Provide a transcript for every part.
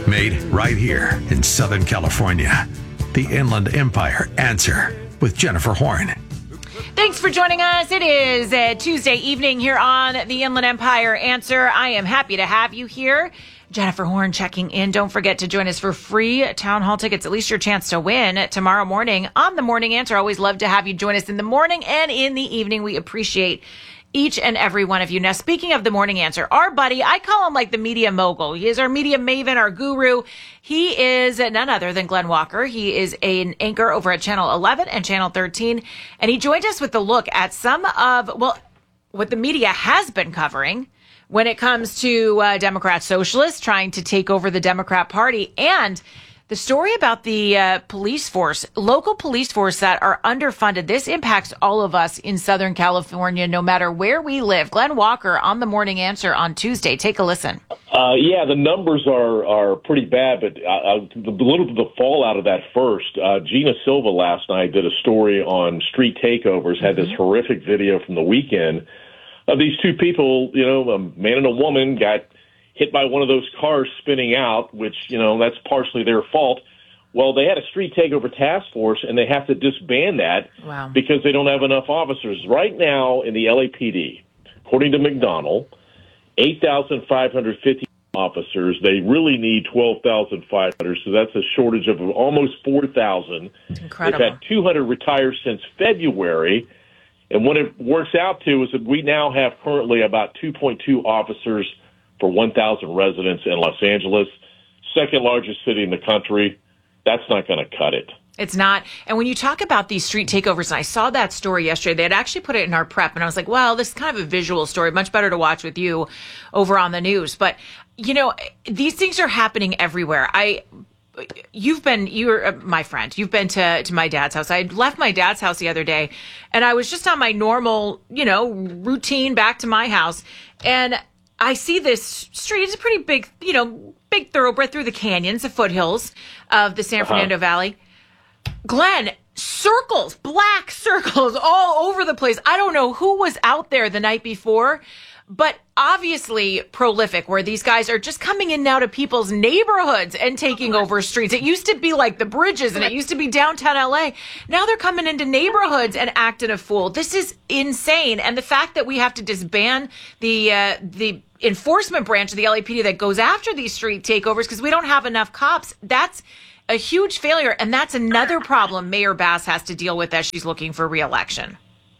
Made right here in Southern California. The Inland Empire Answer with Jennifer Horn. Thanks for joining us. It is a Tuesday evening here on the Inland Empire Answer. I am happy to have you here. Jennifer Horn checking in. Don't forget to join us for free town hall tickets. At least your chance to win tomorrow morning on the Morning Answer. Always love to have you join us in the morning and in the evening. We appreciate each and every one of you. Now, speaking of the Morning Answer, our buddy, I call him like the media mogul. He is our media maven, our guru. He is none other than Glenn Walker. He is an anchor over at Channel 11 and Channel 13. And he joined us with a look at some of, what the media has been covering when it comes to Democrat socialists trying to take over the Democrat Party, and the story about the police force, local police force that are underfunded. This impacts all of us in Southern California, no matter where we live. Glenn Walker on the Morning Answer on Tuesday. Take a listen. Yeah, the numbers are pretty bad, but a little bit of the fallout of that first. Gina Silva last night did a story on street takeovers, had this horrific video from the weekend of these two people, a man and a woman got hit by one of those cars spinning out, which, that's partially their fault. Well, they had a street takeover task force, and they have to disband that because they don't have enough officers. Right now in the LAPD, according to McDonnell, 8,550 officers. They really need 12,500, so that's a shortage of almost 4,000. Incredible. They've had 200 retire since February. And what it works out to is that we now have currently about 2.2 officers for 1,000 residents in Los Angeles, second largest city in the country. That's not going to cut it. It's not. And when you talk about these street takeovers, and I saw that story yesterday, they had actually put it in our prep, and I was like, well, this is kind of a visual story, much better to watch with you over on the news. But, these things are happening everywhere. You're my friend. You've been to my dad's house. I left my dad's house the other day, and I was just on my normal, routine back to my house. And I see this street. It's a pretty big, big thoroughbred through the canyons, the foothills of the San Fernando Valley. Glenn, circles, black circles all over the place. I don't know who was out there the night before, but obviously prolific, where these guys are just coming in now to people's neighborhoods and taking over streets. It used to be like the bridges, and it used to be downtown LA. Now they're coming into neighborhoods and acting a fool. This is insane. And the fact that we have to disband the enforcement branch of the LAPD that goes after these street takeovers because we don't have enough cops, that's a huge failure. And that's another problem Mayor Bass has to deal with as she's looking for re-election.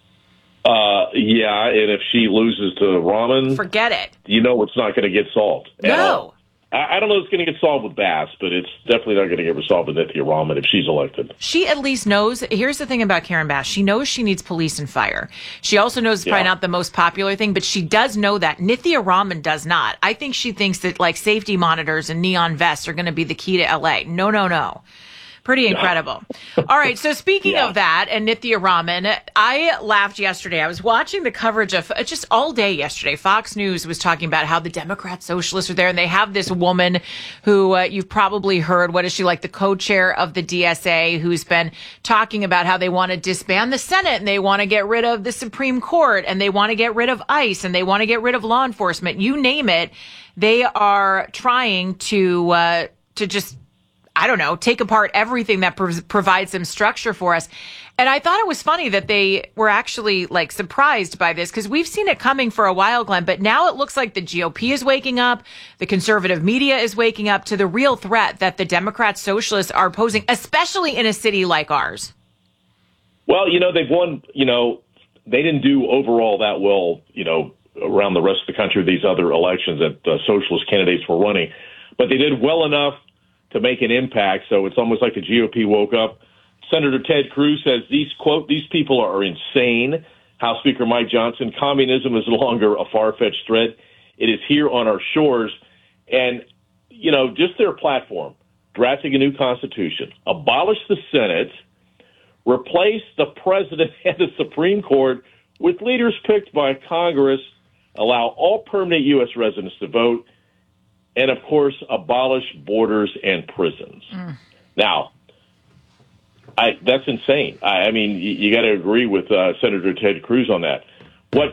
Yeah, and if she loses to Rahman, forget it. It's not going to get solved. No. I don't know if it's going to get solved with Bass, but it's definitely not going to get resolved with Nithya Rahman if she's elected. She at least knows. Here's the thing about Karen Bass. She knows she needs police and fire. She also knows it's probably not the most popular thing, but she does know that. Nithya Rahman does not. I think she thinks that safety monitors and neon vests are going to be the key to LA. No. Pretty incredible. All right. So speaking of that and Nithya Rahman, I laughed yesterday. I was watching the coverage of just all day yesterday. Fox News was talking about how the Democrat socialists are there, and they have this woman who you've probably heard. What is she, like the co-chair of the DSA, who's been talking about how they want to disband the Senate and they want to get rid of the Supreme Court and they want to get rid of ICE and they want to get rid of law enforcement. You name it. They are trying to just, I don't know, take apart everything that provides some structure for us. And I thought it was funny that they were actually surprised by this, because we've seen it coming for a while, Glenn, but now it looks like the GOP is waking up. The conservative media is waking up to the real threat that the Democrat socialists are posing, especially in a city like ours. Well, they've won, they didn't do overall that well, around the rest of the country, these other elections that socialist candidates were running, but they did well enough to make an impact. So it's almost like the GOP woke up. Senator Ted Cruz says these people are insane. House Speaker Mike Johnson, communism is no longer a far-fetched threat. It is here on our shores. And, just their platform, drafting a new constitution, abolish the Senate, replace the president and the Supreme Court with leaders picked by Congress, allow all permanent U.S. residents to vote, and, of course, abolish borders and prisons. Now, that's insane. I mean, you got to agree with Senator Ted Cruz on that. But,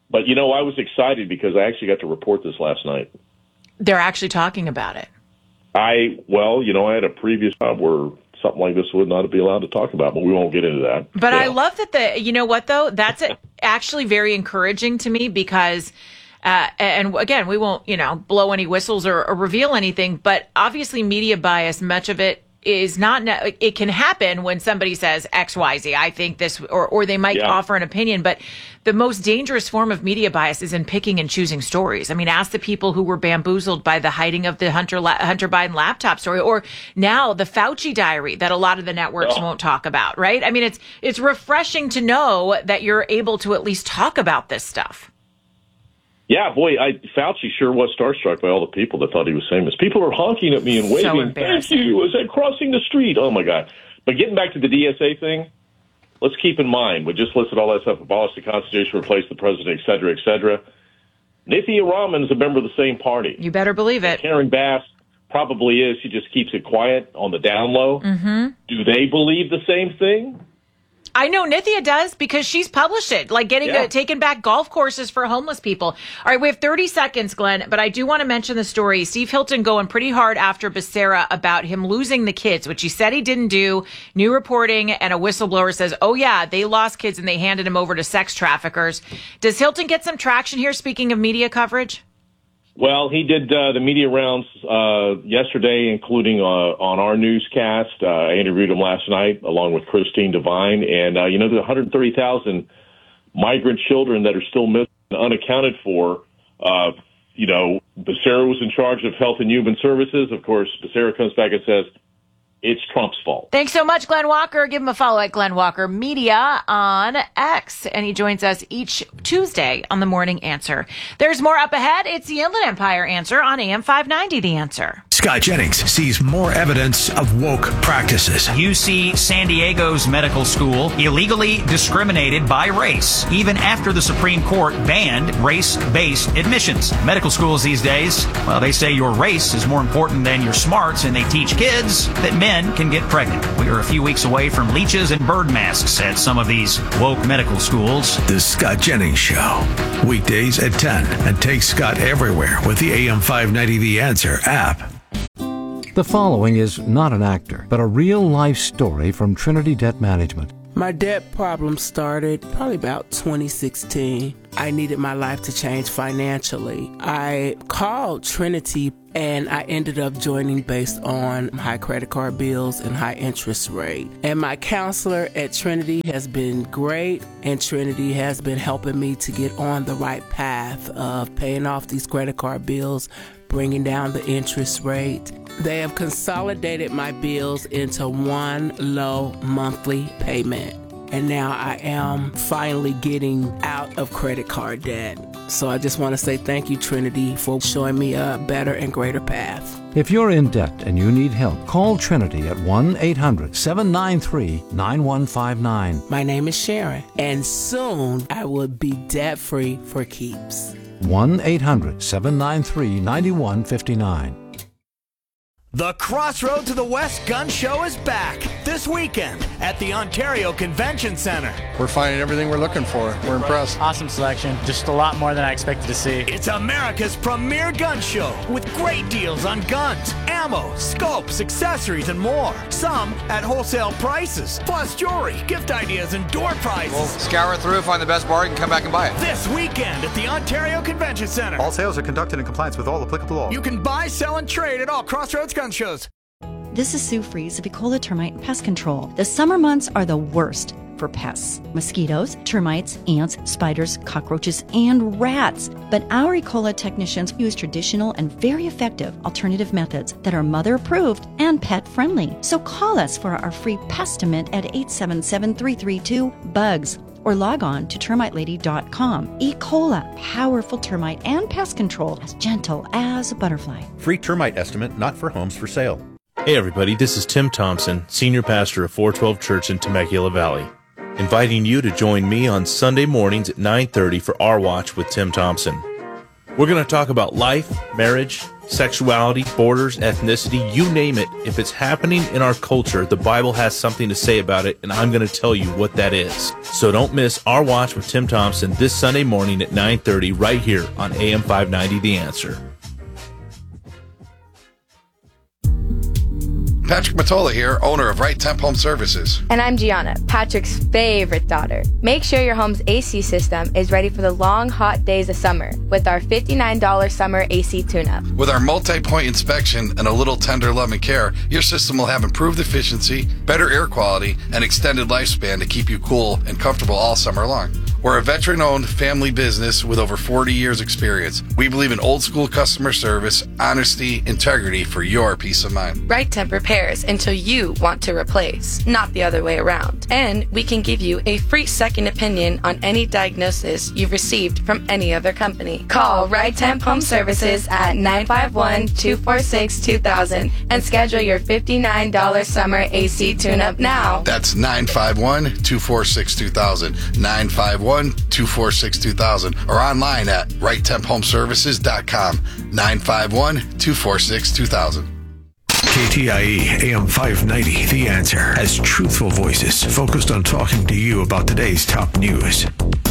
I was excited because I actually got to report this last night. They're actually talking about it. I had a previous job where something like this would not be allowed to talk about, but we won't get into that. But I love that you know what, though? That's actually very encouraging to me because, and again, we won't, blow any whistles or reveal anything, but obviously media bias, much of it is not, it can happen when somebody says X, Y, Z. I think this, or they might offer an opinion, but the most dangerous form of media bias is in picking and choosing stories. I mean, ask the people who were bamboozled by the hiding of the Hunter Biden laptop story, or now the Fauci diary that a lot of the networks won't talk about, right? I mean, it's refreshing to know that you're able to at least talk about this stuff. Yeah, boy, Fauci sure was starstruck by all the people that thought he was famous. People were honking at me and waving, thank you, as I'm crossing the street. Oh, my God. But getting back to the DSA thing, let's keep in mind, we just listed all that stuff, abolish the Constitution, replace the president, et cetera, et cetera. Nithya Raman's a member of the same party. You better believe it. Karen Bass probably is. She just keeps it quiet on the down low. Mm-hmm. Do they believe the same thing? I know Nithya does because she's published it, like taking back golf courses for homeless people. All right, we have 30 seconds, Glenn, but I do want to mention the story. Steve Hilton going pretty hard after Becerra about him losing the kids, which he said he didn't do. New reporting and a whistleblower says, oh, yeah, they lost kids and they handed him over to sex traffickers. Does Hilton get some traction here, speaking of media coverage? Well, he did the media rounds yesterday, including on our newscast. I interviewed him last night along with Christine Devine. And, the 130,000 migrant children that are still missing and unaccounted for, Becerra was in charge of Health and Human Services. Of course, Becerra comes back and says, it's Trump's fault. Thanks so much, Glenn Walker. Give him a follow at Glenn Walker Media on X. And he joins us each Tuesday on The Morning Answer. There's more up ahead. It's the Inland Empire Answer on AM 590, The Answer. Scott Jennings sees more evidence of woke practices. UC San Diego's medical school illegally discriminated by race, even after the Supreme Court banned race-based admissions. Medical schools these days, well, they say your race is more important than your smarts, and they teach kids that men can get pregnant. We are a few weeks away from leeches and bird masks at some of these woke medical schools. The Scott Jennings Show, weekdays at 10, and take Scott everywhere with the AM 590 The Answer app. The following is not an actor, but a real-life story from Trinity Debt Management. My debt problem started probably about 2016. I needed my life to change financially. I called Trinity and I ended up joining based on high credit card bills and high interest rate. And my counselor at Trinity has been great, and Trinity has been helping me to get on the right path of paying off these credit card bills, bringing down the interest rate. They have consolidated my bills into one low monthly payment. And now I am finally getting out of credit card debt. So I just want to say thank you, Trinity, for showing me a better and greater path. If you're in debt and you need help, call Trinity at 1-800-793-9159. My name is Sharon, and soon I will be debt-free for keeps. 1-800-793-9159. The Crossroad to the West Gun Show is back this weekend at the Ontario Convention Center. We're finding everything we're looking for. We're impressed. Awesome selection. Just a lot more than I expected to see. It's America's premier gun show with great deals on guns, ammo, scopes, accessories, and more. Some at wholesale prices, plus jewelry, gift ideas, and door prizes. We'll scour through, find the best bargain, come back and buy it. This weekend at the Ontario Convention Center. All sales are conducted in compliance with all applicable law. You can buy, sell, and trade at all Crossroads gun shows. This is Sue Fries of Ecola Termite and Pest Control. The summer months are the worst for pests. Mosquitoes, termites, ants, spiders, cockroaches, and rats. But our Ecola technicians use traditional and very effective alternative methods that are mother-approved and pet-friendly. So call us for our free Pestimate at 877-332-BUGS or log on to termitelady.com. Ecola, powerful termite and pest control, as gentle as a butterfly. Free termite estimate not for homes for sale. Hey everybody, this is Tim Thompson, Senior Pastor of 412 Church in Temecula Valley, inviting you to join me on Sunday mornings at 9:30 for Our Watch with Tim Thompson. We're going to talk about life, marriage, sexuality, borders, ethnicity, you name it. If it's happening in our culture, the Bible has something to say about it, and I'm going to tell you what that is. So don't miss Our Watch with Tim Thompson this Sunday morning at 9:30 right here on AM 590 The Answer. Patrick Matola here, owner of Right Temp Home Services. And I'm Gianna, Patrick's favorite daughter. Make sure your home's AC system is ready for the long, hot days of summer with our $59 summer AC tune-up. With our multi-point inspection and a little tender love and care, your system will have improved efficiency, better air quality, and extended lifespan to keep you cool and comfortable all summer long. We're a veteran-owned family business with over 40 years experience. We believe in old-school customer service, honesty, integrity for your peace of mind. Right Temp repairs until you want to replace, not the other way around. And we can give you a free second opinion on any diagnosis you've received from any other company. Call Right Temp Home Services at 951-246-2000 and schedule your $59 summer AC tune-up now. That's 951-246-2000, 951-246-2000, or online at righttemphomeservices.com, 951-246-2000. KTIE AM 590, The Answer, has truthful voices focused on talking to you about today's top news.